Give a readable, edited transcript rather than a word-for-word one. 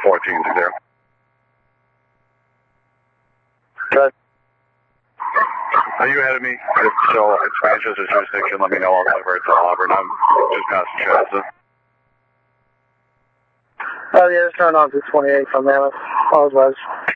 14 to there. Good. Are you ahead of me? If so, it's Manchester jurisdiction. Let me know. I'll divert to Auburn. I'm just past Shasta. Oh, yeah, just turn on to 28 from Mammoth. Apologize.